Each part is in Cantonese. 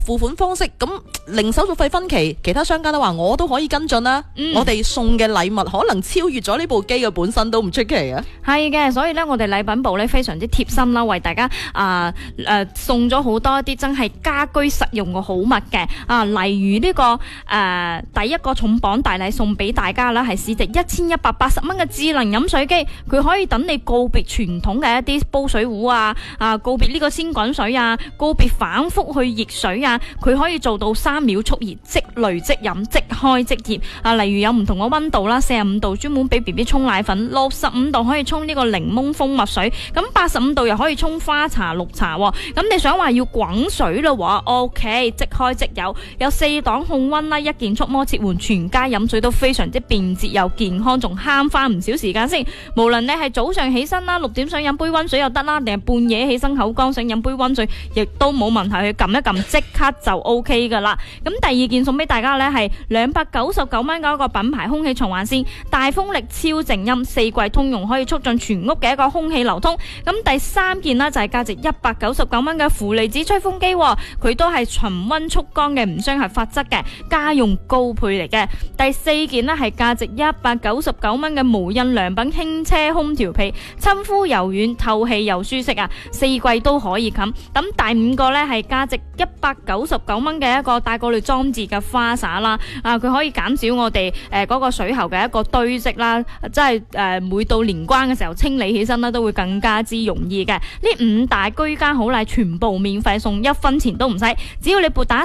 付款方式，咁零手續費分期，其他商家都話我都可以跟進啦。我哋送嘅禮物可能超越咗呢部機嘅本身都唔出奇啊。 係嘅，所以咧我哋禮品部咧非常之貼心啦，為大家送咗好多一啲真係家居實用嘅好物嘅例如呢個第一個重磅大禮送俾大家啦，係市值1180蚊嘅智能飲水機，佢可以等你告別傳統嘅一啲煲水壺告別呢個鮮滾水告別反覆去熱水佢可以做到3秒速熱，即濾即飲，即開即熱例如有唔同嘅溫度啦，45度專門俾 BB 沖奶粉，65度可以沖呢個檸檬蜂蜜水，咁85度又可以沖花茶綠茶咁你想話要滾水啦喎 OK 即開即有4檔控溫啦，一鍵觸摸切換，全家飲水都非常之便捷又健康，仲慳翻唔少時間先。無論你係早上起身啦，6點想飲杯溫水又得啦，定係半夜起身口乾想飲杯溫水，亦都冇問題，去撳一撳即刻就 OK 噶啦。咁第二件送俾大家呢係299蚊嘅一個品牌空氣循環扇，大風力超靜音，4季通用，可以促進全屋嘅一個空氣流通。咁第三件呢就係價值199蚊嘅負離子吹風機，佢都係循溫速乾嘅，唔傷害髮質嘅家用高配嚟嘅。第四件呢係價值199蚊嘅無印良品輕奢空調被，親膚柔軟，透氣又舒適4季都可以冚。咁第五個呢係價值199蚊嘅一個大過濾裝置嘅花灑啦，佢可以減少我哋嗰個水喉嘅一個堆積啦，即係每到年關嘅時候清理起身都會更加之容易嘅。呢5大居家好禮全部免費送，1分錢都唔使，只要你撥打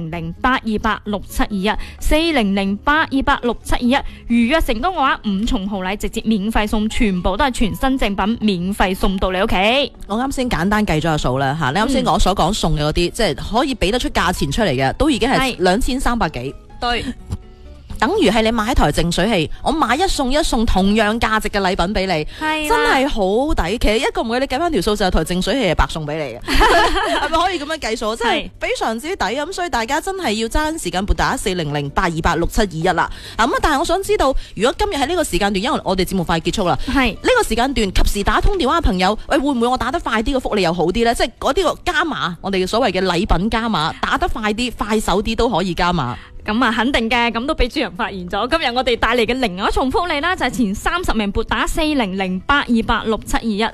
400-828-6721 400-828-6721，預約成功嘅話5重好禮直接免費送，全部都係全新正品，免費送到你屋企。 我啱先簡單計咗個數啦吓，你啱先我所講送嘅嗰啲，即係可以俾得出價錢出嚟嘅，都已經係2300幾。 對。 等於係你買一台淨水器，我買一送一送同樣價值嘅禮品俾你，真係好抵。其實一個唔會，你計翻條數就係台淨水器係白送俾你嘅，係咪可以咁樣計數？真係非常之抵咁，所以大家真係要揸緊時間撥打400-828-6721啦。但係我想知道，如果今日喺呢個時間段，因為我哋節目快結束啦，呢個時間段及時打通電話嘅朋友，喂，會唔會我打得快啲個福利又好啲呢？即係嗰啲個加碼，我哋嘅所謂嘅禮品加碼，打得快啲、快手啲都可以加碼。 咁肯定嘅，咁都俾主人發現咗。今日我哋帶嚟嘅另外一重福利啦，就係前30名撥打400-828-6721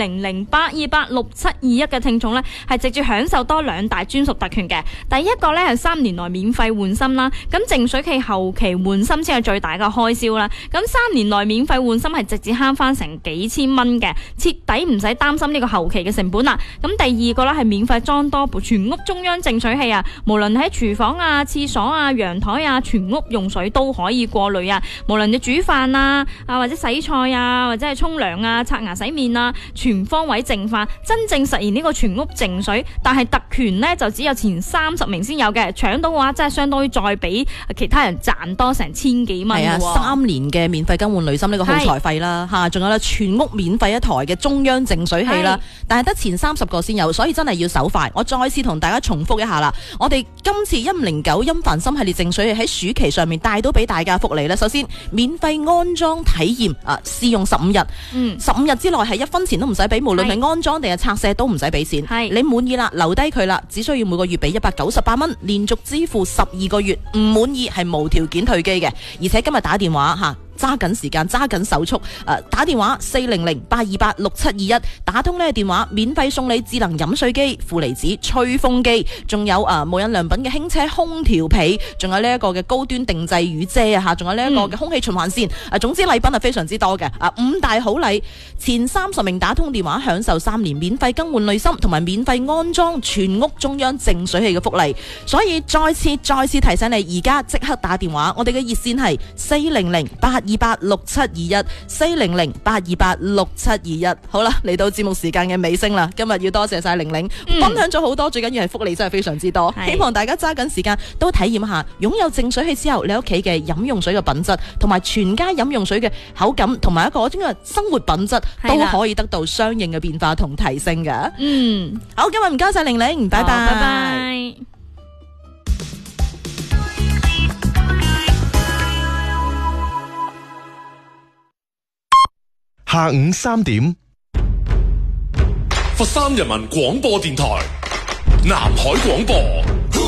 400-828-6721嘅聽眾呢，係直接享受多2大專屬特權嘅。第一個呢係3年內免費換芯啦，咁淨水器後期換芯先係最大嘅開銷啦。咁3年內免費換芯係直接慳翻成幾千蚊嘅，徹底唔使擔心呢個後期嘅成本啦。咁第二個呢係免費裝多部全屋中央淨水器無論喺廚房廁所陽台全屋用水都可以過濾無論你煮飯或者洗菜或者係沖涼刷牙洗面全方位淨化，真正實現呢個全屋淨水。但係特權呢就只有前30名先有嘅，搶到嘅話真係相當於再俾其他人賺多成千幾蚊。係 3年嘅免費更換濾芯呢個耗材費啦，仲有全屋免費一台嘅中央淨水器啦，但係得前30個先有，所以真係要手快。我再次同大家重複一下啦，我哋今次1509音凡芯系列淨水器喺暑期上面帶到俾大家福利咧。首先免費安裝體驗試用15日，15日之內係1分錢都唔使俾，無論係安裝定係拆卸都唔使俾錢。你滿意啦，留低佢啦，只需要每個月俾198蚊，連續支付12個月，唔滿意係無條件退機嘅。而且今日打電話揸緊時間，揸緊手速，打電話400-828-6721，打通呢個電話，免費送你智能飲水機、負離子吹風機，仲有無印良品嘅輕奢空調被，仲有呢一個嘅高端定製雨遮仲有呢一個嘅空氣循環扇。總之禮品係非常之多嘅，5大好禮，前30名打通電話享受3年免費更換濾芯同埋免費安裝全屋中央淨水器嘅福利。所以再次提醒你，而家即刻打電話，我哋嘅熱線係400-828-6721 400-828-6721。好啦，嚟到節目時間嘅尾聲啦，今日要多謝晒玲玲，分享咗好多，最緊要係福利真係非常之多，希望大家揸緊時間都體驗下擁有淨水器之後，你屋企嘅飲用水嘅品質同埋全家飲用水嘅口感同埋一個生活品質都可以得到相應嘅變化同提升嘅。好，今日唔該晒玲玲，拜拜。 拜拜。 下午3點， 佛山人民廣播電台南海廣播。